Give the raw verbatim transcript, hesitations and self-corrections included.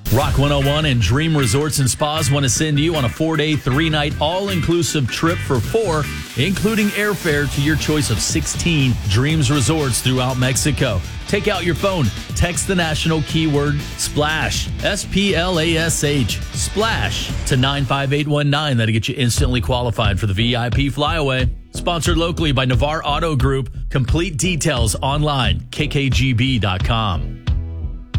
Rock one oh one and Dream Resorts and Spas want to send you on a four-day, three-night, all-inclusive trip for four, including airfare to your choice of sixteen Dreams Resorts throughout Mexico. Take out your phone, text the national keyword SPLASH, S P L A S H, SPLASH, to nine five eight one nine. That'll get you instantly qualified for the V I P flyaway. Sponsored locally by Navarre Auto Group. Complete details online, k k g b dot com.